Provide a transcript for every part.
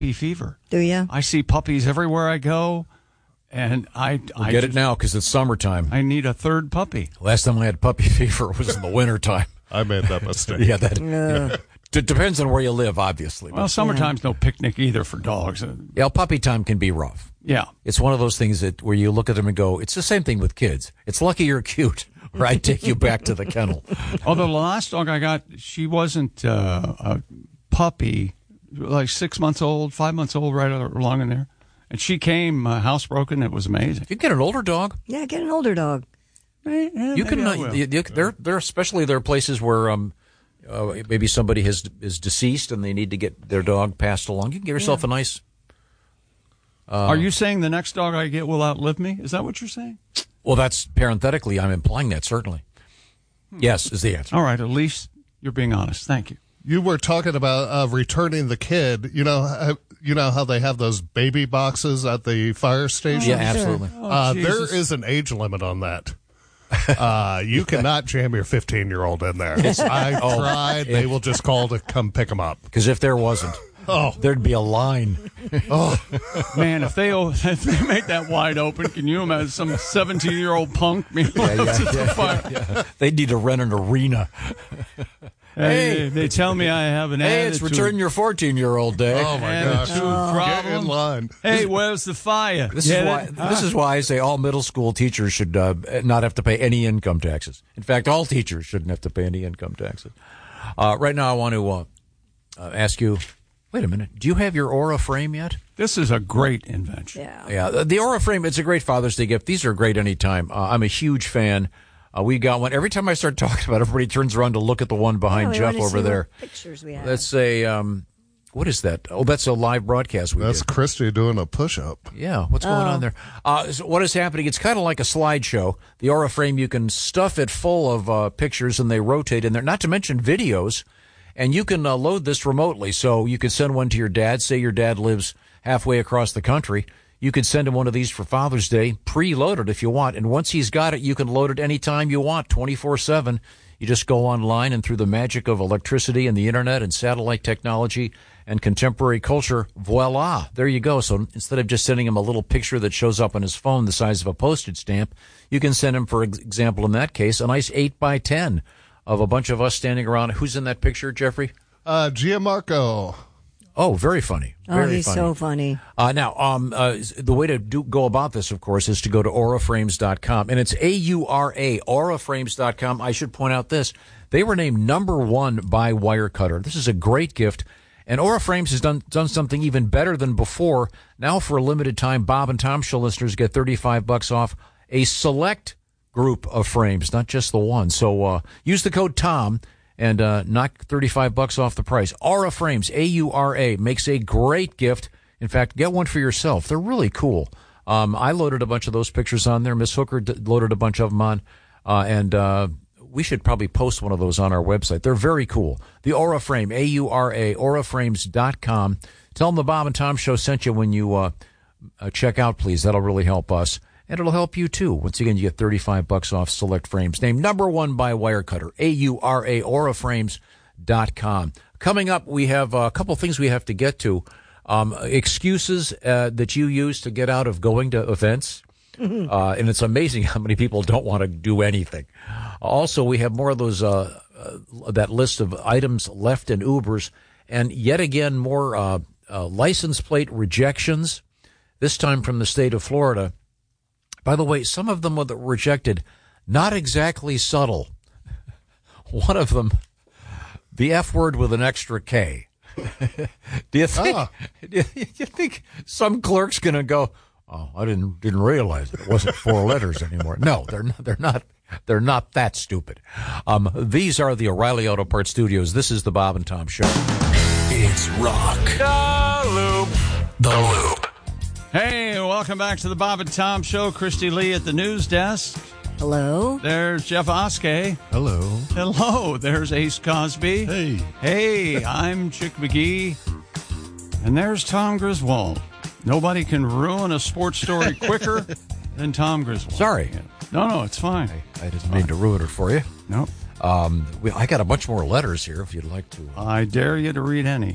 puppy fever. Do you? I see puppies everywhere I go, and I get it now because it's summertime. I need a third puppy. Last time I had puppy fever was in the wintertime. I made that mistake. Yeah, it depends on where you live, obviously. Well, summertime's no picnic either for dogs. Yeah, puppy time can be rough. Yeah. It's one of those things where you look at them and go, it's the same thing with kids. It's lucky you're cute, or I'd take you back to the kennel. Although the last dog I got, she wasn't a puppy, like 6 months old, 5 months old, right along in there. And she came housebroken. It was amazing. You get an older dog. Yeah, get an older dog. You can. There especially there are places where maybe somebody is deceased and they need to get their dog passed along. You can get yourself a nice. Are you saying the next dog I get will outlive me? Is that what you're saying? Well, that's parenthetically. I'm implying that certainly. Yes, is the answer. All right. At least you're being honest. Thank you. You were talking about returning the kid. You know how they have those baby boxes at the fire station? Yeah, absolutely. There is an age limit on that. You cannot jam your 15-year-old in there. I tried. They will just call to come pick them up. Because if there wasn't, there'd be a line. Man, if they make that wide open, can you imagine some 17-year-old punk? Yeah. They need to rent an arena. Hey, they tell me I have an attitude. Hey, it's return your 14-year-old day. Oh, my gosh. Problem. Get in line. Hey, where's the fire? This is why I say all middle school teachers should not have to pay any income taxes. In fact, all teachers shouldn't have to pay any income taxes. Right now, I want to ask you, wait a minute, do you have your Aura frame yet? This is a great invention. Yeah, the Aura frame, it's a great Father's Day gift. These are great anytime. I'm a huge fan. We got one. Every time I start talking about it, everybody turns around to look at the one behind Jeff over there. Pictures we have. That's what is that? Oh, that's a live broadcast we did. That's Christy doing a push-up. Yeah, what's going on there? So what is happening? It's kind of like a slideshow. The Aura frame, you can stuff it full of pictures, and they rotate in there, not to mention videos. And you can load this remotely. So you could send one to your dad. Say your dad lives halfway across the country. You could send him one of these for Father's Day, preloaded if you want. And once he's got it, you can load it anytime you want, 24/7. You just go online, and through the magic of electricity and the internet and satellite technology and contemporary culture, voila, there you go. So instead of just sending him a little picture that shows up on his phone the size of a postage stamp, you can send him, for example, in that case, a nice 8x10 of a bunch of us standing around. Who's in that picture, Jeffrey? Gianmarco. Oh, very funny. He's so funny. Now, the way to go about this, of course, is to go to auraframes.com. And it's AURA, auraframes.com. I should point out this. They were named #1 by Wirecutter. This is a great gift. And Aura Frames has done something even better than before. Now, for a limited time, Bob and Tom Show listeners get $35 off a select group of frames, not just the one. So use the code TOM. And knock $35 off the price. Aura Frames, AURA, makes a great gift. In fact, get one for yourself. They're really cool. I loaded a bunch of those pictures on there. Miss Hooker loaded a bunch of them on. And we should probably post one of those on our website. They're very cool. The Aura Frame, AURA, auraframes.com. Tell them the Bob and Tom Show sent you when you check out, please. That'll really help us. And it'll help you, too. Once again, you get $35 off select frames. Named #1 by Wirecutter, AURA, auraframes.com. Coming up, we have a couple things we have to get to. Excuses that you use to get out of going to events. And it's amazing how many people don't want to do anything. Also, we have more of those that list of items left in Ubers. And yet again, more license plate rejections, this time from the state of Florida. By the way, some of them were rejected, not exactly subtle. One of them, the F word with an extra K. Do you think some clerk's going to go, oh, I didn't realize it wasn't 4 letters anymore? No, they're not that stupid. These are the O'Reilly Auto Parts Studios. This is the Bob and Tom Show. It's Rock. The Loop. Hey, welcome back to the Bob and Tom Show. Christy Lee at the news desk. Hello. There's Jeff Oskey. Hello. Hello. There's Ace Cosby. Hey. Hey, I'm Chick McGee. And there's Tom Griswold. Nobody can ruin a sports story quicker than Tom Griswold. Sorry. No, it's fine. I didn't mean to ruin it for you. No. I got a bunch more letters here if you'd like to. I dare you to read any.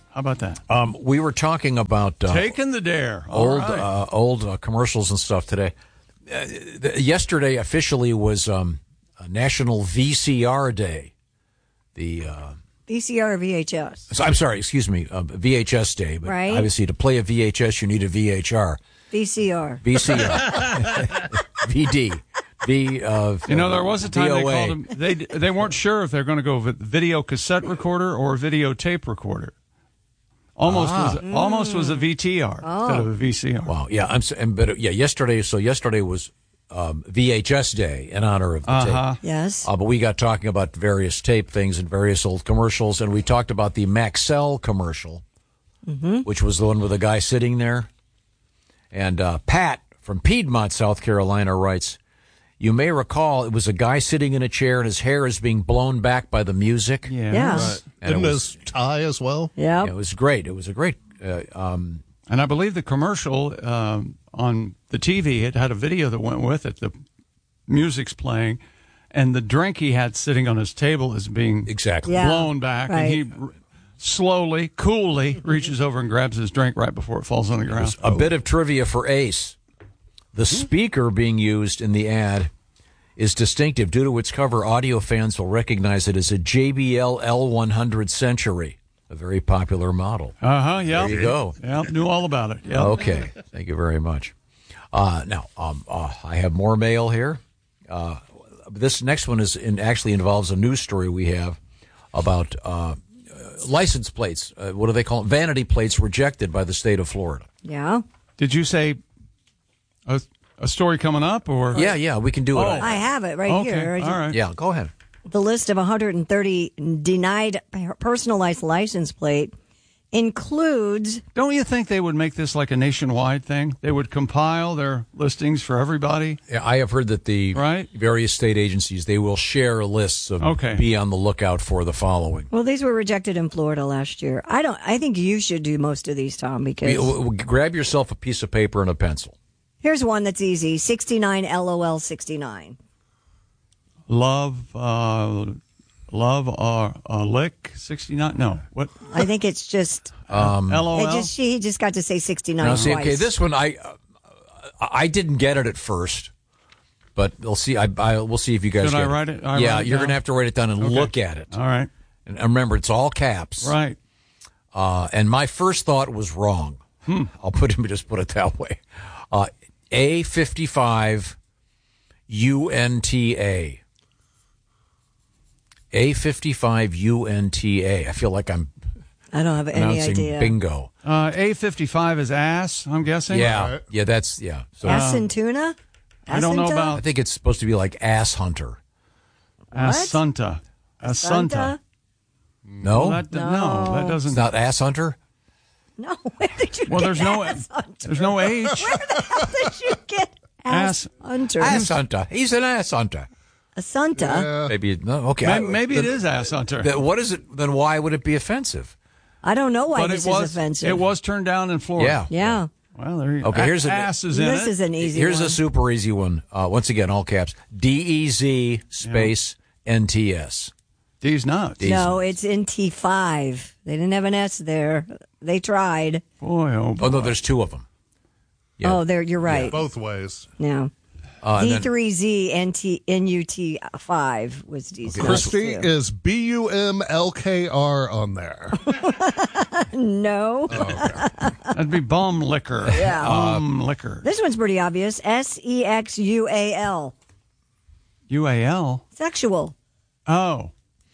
How about that? We were talking about Taking the dare. All right. old commercials and stuff today. Yesterday officially was National VCR Day. The VCR or VHS? I'm sorry, excuse me, VHS Day. But Right. obviously, to play a VHS, you need a VHR. VCR. VCR. VD. There was a time they VOA. called them. They weren't sure if they're going to go with video cassette recorder or video tape recorder. Almost was a VTR instead of a VCR. Wow, yeah, yesterday. So yesterday was VHS Day in honor of the tape. Yes. But we got talking about various tape things and various old commercials, and we talked about the Maxell commercial, which was the one with the guy sitting there. And Pat from Piedmont, South Carolina, writes, "You may recall it was a guy sitting in a chair and his hair is being blown back by the music." Yeah. Right. And Didn't it his tie as well? Yeah. It was great. It was a great. And I believe the commercial on the TV, it had a video that went with it. The music's playing, and the drink he had sitting on his table is being Exactly. Yeah. blown back, and he slowly, coolly reaches over and grabs his drink right before it falls on the ground. A bit of trivia for Ace. The speaker being used in the ad is distinctive. Due to its cover, audio fans will recognize it as a JBL L100 Century, a very popular model. Yeah. There you go. Yeah, knew all about it. Yeah. Okay, thank you very much. Now, I have more mail here. This next one actually involves a news story we have about license plates. What do they call them? Vanity plates rejected by the state of Florida. Yeah. Did you say a story coming up, or Yeah, we can do it. I have it right Okay, here. all right. Yeah, go ahead. The list of 130 denied personalized license plate includes. Don't you think they would make this like a nationwide thing? They would compile their listings for everybody. Yeah, I have heard that the Right. various state agencies, they will share lists of be on the lookout for the following. Well, these were rejected in Florida last year. I think you should do most of these, Tom, because Grab yourself a piece of paper and a pencil. here's one that's easy. 69 LOL 69. Love or lick 69? No, what? I think it's just. LOL. He just got to say 69 Now, see, twice. okay, this one I didn't get it at first, but we'll see. We'll see if you guys Should I get write it? I Yeah, write it you're down? going to have to write it down and Okay. look at it. All right. And remember, it's all caps. Right. And my first thought was wrong. Just put it that way. A55 UNTA. A55 UNTA. I feel like I'm I don't have any announcing idea. bingo. A55 is ass, I'm guessing. Yeah, yeah, that's yeah. So Ass and tuna? I don't know Asinta? I about think it's supposed to be like ass hunter. Asunta. Asunta. No, Well, that doesn't. it's not ass hunter. No, where did you Well, get there's no ass hunter? there's no H. Where the hell did you get ass, Ass- hunter? Ass hunter. He's an ass hunter. Asunta? Maybe no. Okay, Maybe it is ass hunter. What is it? Then why would it be offensive? I don't know why But this it was is offensive. it was turned down in Florida. Yeah. Yeah. Well, there you go. Okay, here's a- ass is in This it. is an easy Here's one. a super easy one. Once again, all caps. DEZ space NTS. These nuts. No, it's NT5. They didn't have an S there. They tried. Boy, oh boy. Oh no, there's two of them. Yeah. Oh, there. You're right. Both ways. Yeah. And then- D3Z NUT5 was decent. Christy, too. is BUMLKR on there? No. That'd be bum liquor. Yeah. Bum liquor. This one's pretty obvious. SEXUAL. UAL. Sexual. Oh.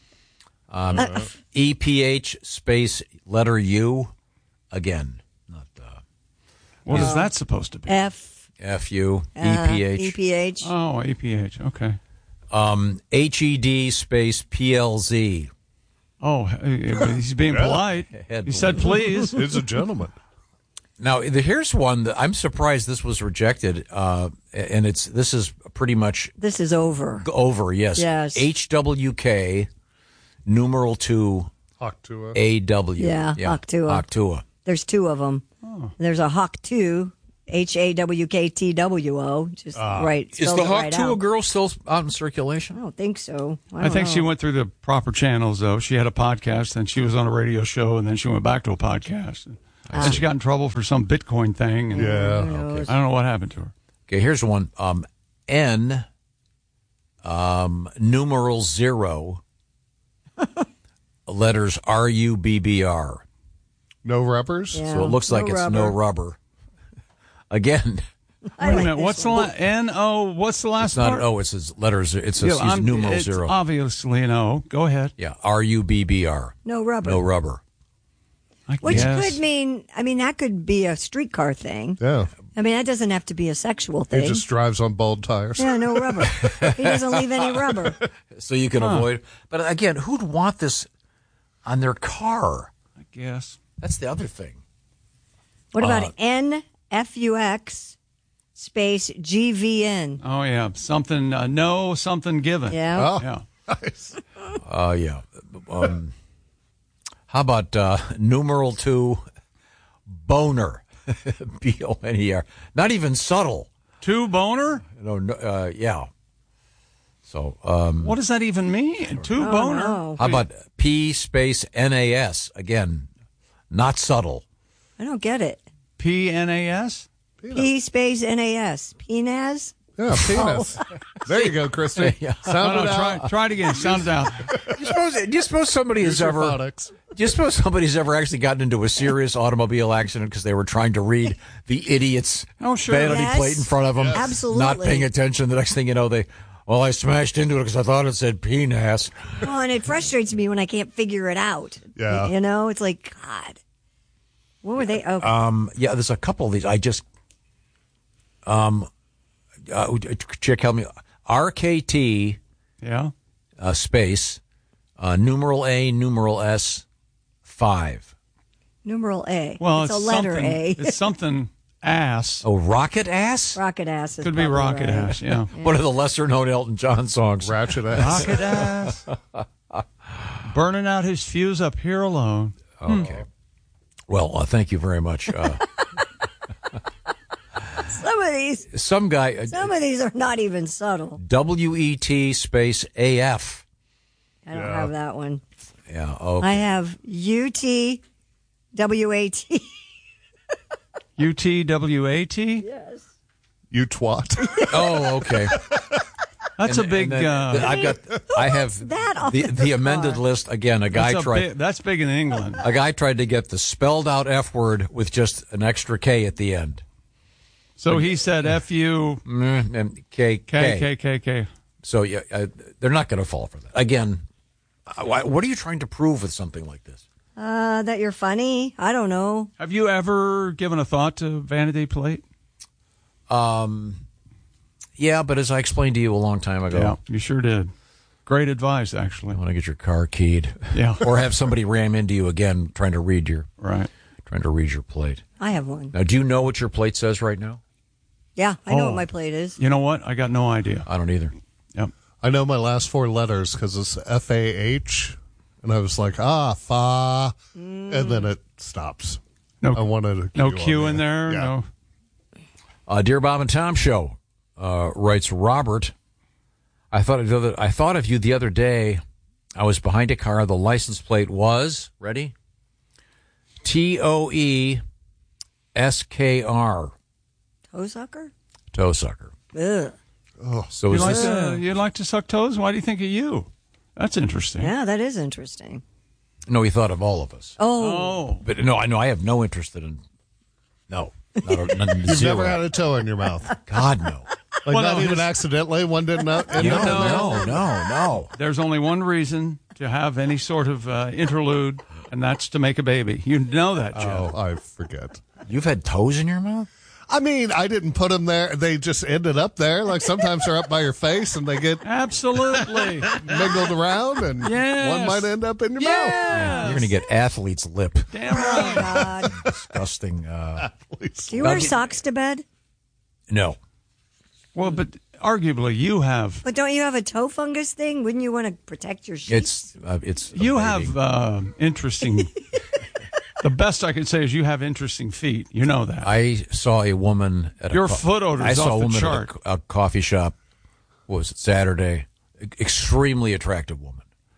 EPH space letter U. Again, not What is that supposed to be? F. FU. EPH. EPH. Oh, APH. Okay. HED space PLZ. Oh, he's being polite. Head He said, please. He's a gentleman. Now, here's one that I'm surprised this was rejected, and this is pretty much This is over. over. Yes. Yes. HWK numeral 2 Octua. AW. Yeah, Octua. Octua. There's two of them. There's a Hawk 2 HAWKTWO. Just right. Is spelled the it Hawk right 2 a out. girl still out in circulation? I don't think so. I think she went through the proper channels, though. She had a podcast, then she was on a radio show, and then she went back to a podcast. And then she got in trouble for some Bitcoin thing. And Yeah. I don't know what happened to her. Okay, here's one. N, numeral 0, letters RUBBR. No rubbers? Yeah. So it looks like it's no rubber. Again, I Wait a like minute. this What's the one. N-O? What's the last it's not part? an O, it says letters. It says Yeah, numeral it's 0. obviously an O. Go ahead. Yeah, RUBBR. No rubber. No rubber. I Which guess. could mean, that could be a streetcar thing. Yeah. That doesn't have to be a sexual He thing. just drives on bald tires. Yeah, no rubber. He doesn't leave any rubber. So you can avoid. But again, who'd want this on their car? I guess. That's the other thing. What about NFUX space GVN? Oh, yeah. Something, no, something given. Yeah. Oh, Yeah. nice. Yeah. How about numeral 2, boner? BONER. Not even subtle. Two boner? No, yeah. So, What does that even mean? Two boner? No. how about P space NAS? Again, not subtle. I don't get it. P-N-A-S? P space NAS. PNAS? Yeah, penis. There you go, Christy. Sound it out. Try it again. Sound it out. Do you suppose somebody has Your ever? phonics. Do you suppose somebody's ever actually gotten into a serious automobile accident because they were trying to read the idiot's Oh, sure. vanity Yes. plate in front of them, Absolutely. not paying attention? The next thing you know, I smashed into it because I thought it said penis. Well, and it frustrates me when I can't figure it out. Yeah. It's like, God. What were they? Oh, Yeah, there's a couple of these. I just, Chick, help me. RKT Yeah. space numeral A numeral S 5. numeral A. Well, it's a letter something, A. It's something ass. Oh, rocket ass. Rocket ass. Is Could be probably rocket right. ass, yeah. One of the lesser known Elton John songs. Ratchet ass. Rocket ass. Burning out his fuse up here alone. Okay. Well, thank you very much. Some of these Some guy, are not even subtle. WET space AF. I don't have that one. Yeah. Okay. I have UTWAT. U-T-W-A-T? Yes. You twat. Oh, okay. That's a big... I have that off the the amended car? list again. A guy tried. that's big in England. A guy tried to get the spelled out F word with just an extra K at the end. So he said F-U... And K. K. So yeah, they're not going to fall for that. Again, what are you trying to prove with something like this? That you're funny? I don't know. Have you ever given a thought to vanity plate? Yeah, but as I explained to you a long time ago, Yeah, you sure did. Great advice, actually. I want to get your car keyed. Yeah. Or have somebody ram into you again trying to read your Right. plate. I have one. Now, do you know what your plate says right now? Yeah, I know Oh. what my plate is. You know what? I got no idea. I don't either. Yep. I know my last 4 letters because it's FAH, and I was like, fa, and then it stops. No, I wanted a no Q Q on in there. Yeah. No. Dear Bob and Tom Show, writes Robert. I thought of you the other day. I was behind a car. The license plate was ready. TOESKR. Toe sucker? Toe sucker. Ugh. So You is like, this? you like to suck toes? Why do you think of you? That's interesting. Yeah, that is interesting. No, he thought of all of us. Oh. But no, I have no interest in. No, not You've zero. never had a toe in your mouth. God no. Like, Well, not no, even his- accidentally. One didn't know. No. There's only one reason to have any sort of interlude, and that's to make a baby. You know that, Joe. Oh, I forget. You've had toes in your mouth? I mean, I didn't put them there. They just ended up there. Like sometimes they're up by your face and they get Absolutely. mingled around, and Yes. one might end up in your mouth. Yeah. You're going to get athlete's lip. Damn right. God. Disgusting. Do you wear socks to bed? No. Well, but arguably you have. But don't you have a toe fungus thing? Wouldn't you want to protect your sheets? It's You amazing. have interesting The best I can say is you have interesting feet. You know that. I saw a woman at Your foot odor is off the chart. At a coffee shop. What was it, Saturday? Extremely attractive woman.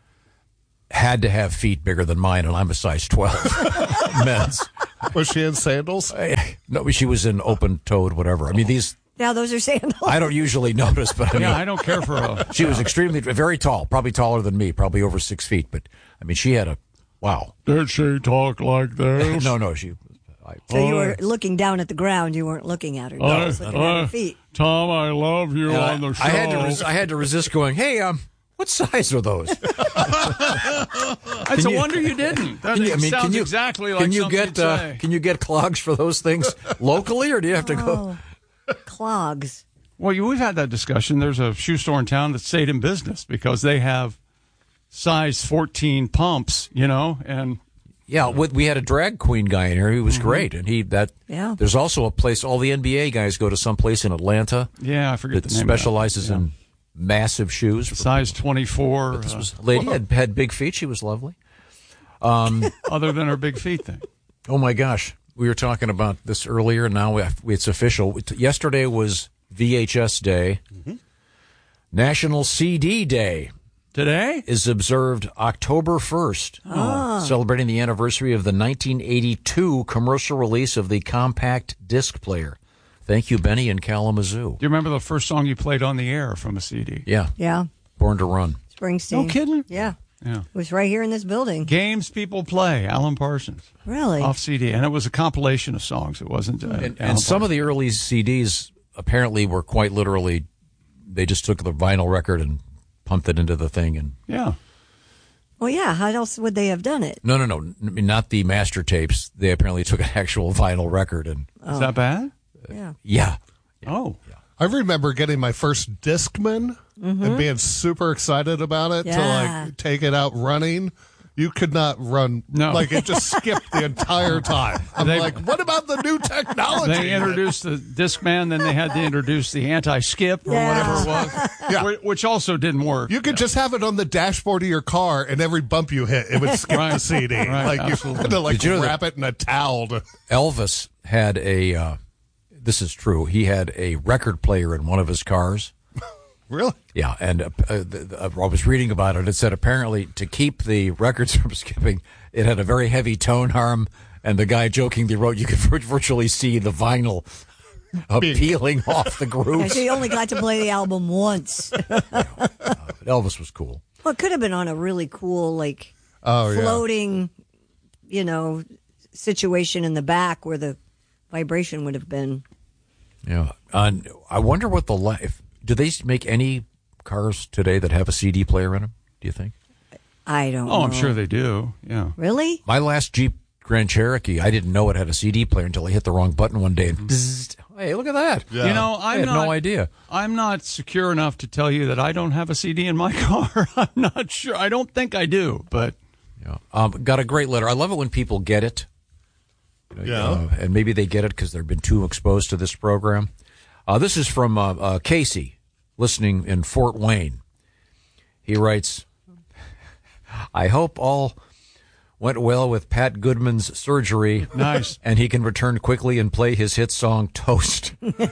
Had to have feet bigger than mine, and I'm a size 12 men's. Was she in sandals? No, she was in open-toed, whatever. I mean, these. Now those are sandals. I don't usually notice, but I mean, I don't care for a. She was very tall, probably taller than me, probably over 6 feet. But I mean, she had a wow. Did she talk like this? No, she. So you were looking down at the ground. You weren't looking at her. You were just looking at her feet. Tom, I love you on the show. I had to resist going, hey, what size are those? It's a wonder you didn't. Sounds exactly like something you'd say. Can you get clogs for those things locally, or do you have to go? Clogs. Well, we've had that discussion. There's a shoe store in town that stayed in business because they have size 14 pumps, and... Yeah, we had a drag queen guy in here. He was great, and there's also a place all the NBA guys go to, someplace in Atlanta. Yeah, I forget that the name. Specializes in massive shoes, size 24. This was lady had big feet. She was lovely. Other than her big feet thing. Oh my gosh, we were talking about this earlier, and now it's official. Yesterday was VHS Day, National CD Day. Today is observed October 1st, celebrating the anniversary of the 1982 commercial release of the compact disc player. Thank you, Benny in Kalamazoo. Do you remember the first song you played on the air from a CD? Yeah. Yeah. Born to Run. Springsteen. No kidding? Yeah. It was right here in this building. Games People Play, Alan Parsons. Really? Off CD. And it was a compilation of songs. It wasn't... and some of the early CDs apparently were quite literally, they just took the vinyl record and pumped it into the thing. And yeah. Well, yeah. How else would they have done it? No. Not the master tapes. They apparently took an actual vinyl record. And Is that bad? Yeah. Oh. Yeah. I remember getting my first Discman and being super excited about it to take it out running. You could not run. No. It just skipped the entire time. I'm like, what about the new technology? They introduced the Discman, then they had to introduce the anti-skip or whatever it was, which also didn't work. You could just have it on the dashboard of your car, and every bump you hit, it would skip the CD. Right, you had to wrap it in a towel. Elvis had this is true, he had a record player in one of his cars. Really? Yeah, and I was reading about it. It said apparently to keep the records from skipping, it had a very heavy tone arm, and the guy jokingly wrote, you could virtually see the vinyl peeling off the grooves. So you only got to play the album once. Elvis was cool. Well, it could have been on a really cool, floating, situation in the back where the vibration would have been. Yeah. I wonder what do they make any cars today that have a CD player in them, do you think? I don't know. Oh, I'm sure they do. Yeah. Really? My last Jeep Grand Cherokee, I didn't know it had a CD player until I hit the wrong button one day. And hey, look at that. Yeah. I had no idea. I'm not secure enough to tell you that I don't have a CD in my car. I'm not sure. I don't think I do, but... Yeah. Got a great letter. I love it when people get it. And maybe they get it because they've been too exposed to this program. This is from Casey, listening in Fort Wayne. He writes, I hope all went well with Pat Goodman's surgery. Nice. And he can return quickly and play his hit song, Toast.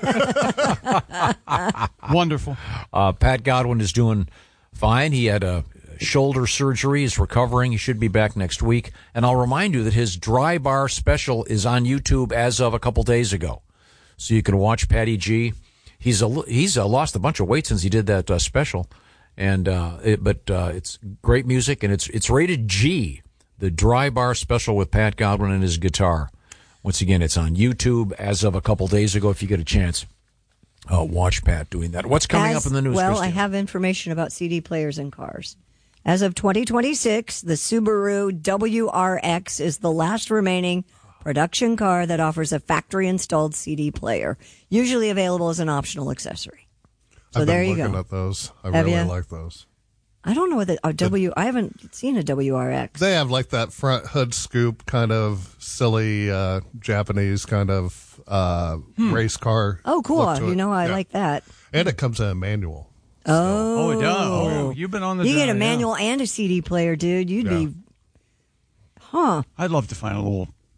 Wonderful. Pat Godwin is doing fine. He had a shoulder surgery. He's recovering. He should be back next week. And I'll remind you that his Dry Bar special is on YouTube as of a couple days ago. So you can watch Patty G. He's lost a bunch of weight since he did that special, and it's great music, and it's rated G. The Dry Bar special with Pat Godwin and his guitar. Once again, it's on YouTube as of a couple days ago. If you get a chance, watch Pat doing that. What's coming up in the news? Well, Christine? I have information about CD players in cars. As of 2026, the Subaru WRX is the last remaining production car that offers a factory-installed CD player, usually available as an optional accessory. So there you go. I've been looking at those. I Have really you? like those. I don't know what I haven't seen a WRX. They have that front hood scoop kind of silly Japanese kind of race car. Oh, cool. look to it. I like that. And it comes in a manual. Oh, it does. Oh, you've been on the... You get a manual and a CD player, dude. You'd be... I'd love to find a little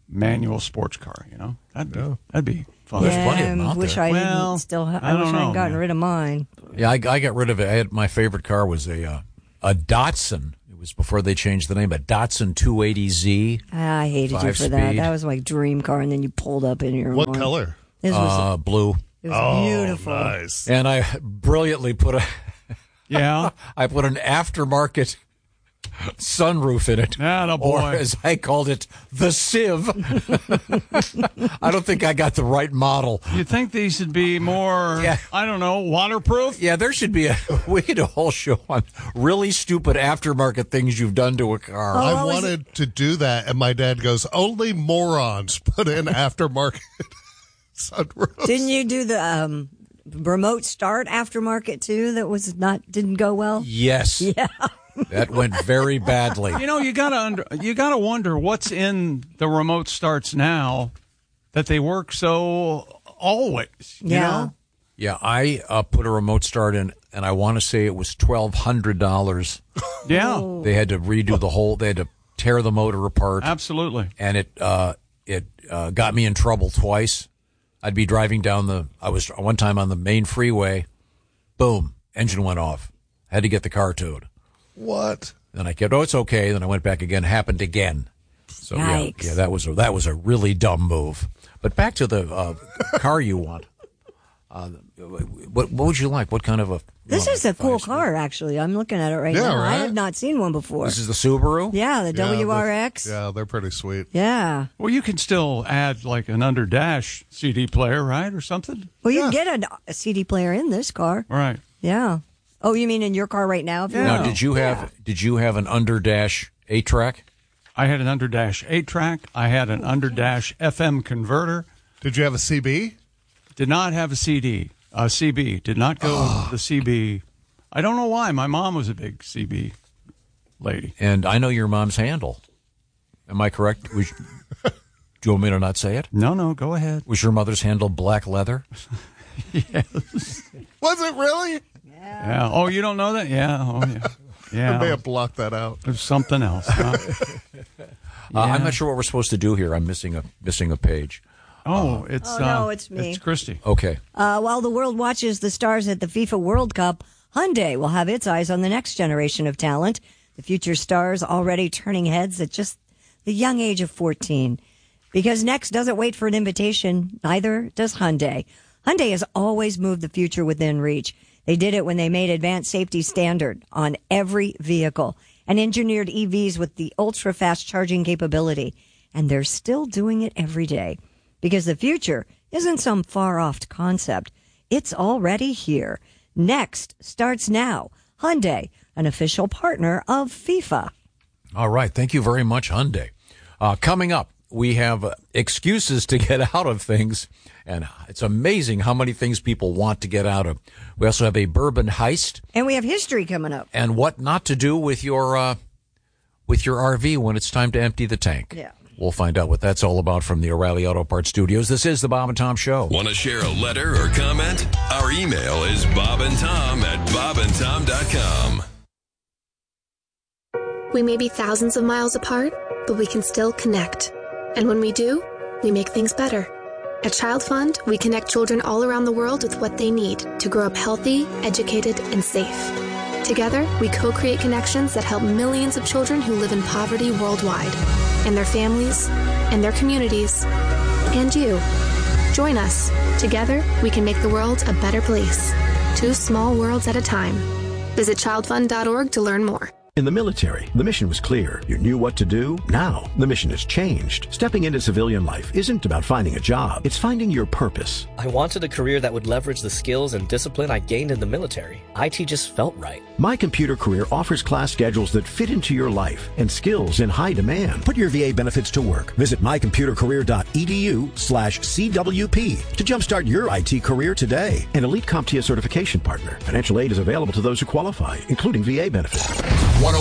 manual sports car. That'd be fun. There's plenty of them I out wish there. I Well, didn't still. I I wish don't I know, hadn't gotten man. rid of mine. Yeah, I got rid of it. My favorite car was a Datsun. It was before they changed the name, a Datsun 280Z. I hated you for that. Five-speed. That was my dream car, and then you pulled up in your What one. color? This was Blue. it was beautiful. Nice. And I brilliantly put Yeah. an aftermarket sunroof in it. Atta Or boy. as I called it, the Civ. I don't think I got the right model. You'd think these would be more, Yeah. I don't know, waterproof? Yeah, there should be we could do a whole show on really stupid aftermarket things you've done to a car. Oh, I what was wanted to do that, and my dad goes, only morons put in aftermarket sunroofs. Didn't you do the remote start aftermarket too? That didn't go well. Yes. Yeah. That went very badly. You gotta wonder what's in the remote starts now that they work so always. You Yeah. know? Yeah, I put a remote start in, and I want to say it was $1,200. Yeah, They had to redo the whole. They had to tear the motor apart, absolutely. and it got me in trouble twice. I'd be driving down I was one time on the main freeway. Boom, engine went off. Had to get the car towed. What? Then I kept, it's okay. Then I went back again. Happened again. So Yikes. yeah, that was a really dumb move. But back to the car you want. What would you like? What kind of a? This is a cool car, actually. I'm looking at it right Yeah, now. I right? have not seen one before. This is the Subaru. Yeah, the Yeah, WRX. Yeah, they're pretty sweet. Yeah. Well, you can still add like an under dash CD player, right, or something. Well, you can get a CD player in this car. Right. Yeah. Oh, you mean in your car right now? If you Yeah. Now, want? did you have an under dash 8-track? I had an under dash 8-track. I had an under dash FM converter. Did you have a CB? Did not have a CB. Did not go the CB. I don't know why. My mom was a big CB lady. And I know your mom's handle. Am I correct? Do you want me to not say it? No, go ahead. Was your mother's handle black leather? Was it really? Yeah. Oh, you don't know that? Yeah. Oh, yeah. I may Yeah. have blocked that out. There's something else. Huh? I'm not sure what we're supposed to do here. I'm missing a page. Oh, it's no, it's me. It's Christy. Okay. While the world watches the stars at the FIFA World Cup, Hyundai will have its eyes on the next generation of talent. The future stars already turning heads at just the young age of 14. Because Next doesn't wait for an invitation, neither does Hyundai. Hyundai has always moved the future within reach. They did it when they made advanced safety standard on every vehicle and engineered EVs with the ultra-fast charging capability. And they're still doing it every day. Because the future isn't some far-off concept. It's already here. Next starts now. Hyundai, an official partner of FIFA. All right. Thank you very much, Hyundai. Coming up, we have excuses to get out of things, and it's amazing how many things people want to get out of. We also have a bourbon heist And we have history coming up. and what not to do with your RV when it's time to empty the tank. Yeah. We'll find out what that's all about from the O'Reilly Auto Parts Studios. This is the Bob and Tom Show. Want to share a letter or comment? Our email is bobandtom@bobandtom.com. We may be thousands of miles apart, but we can still connect. And when we do, we make things better. At Child Fund, we connect children all around the world with what they need to grow up healthy, educated, and safe. Together, we co-create connections that help millions of children who live in poverty worldwide, and their families, and their communities, and you. Join us. Together, we can make the world a better place. 2 small worlds at a time. Visit childfund.org to learn more. In the military, the mission was clear. You knew what to do. Now, the mission has changed. Stepping into civilian life isn't about finding a job. It's finding your purpose. I wanted a career that would leverage the skills and discipline I gained in the military. IT just felt right. My Computer Career offers class schedules that fit into your life and skills in high demand. Put your VA benefits to work. Visit mycomputercareer.edu/CWP to jumpstart your IT career today. An elite CompTIA certification partner. Financial aid is available to those who qualify, including VA benefits.